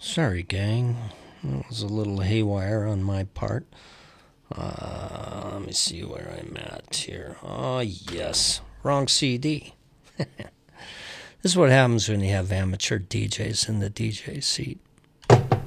Sorry, gang. It was a little haywire on my part. Let me see where I'm at here. Oh, yes. Wrong CD. This is what happens when you have amateur DJs in the DJ seat.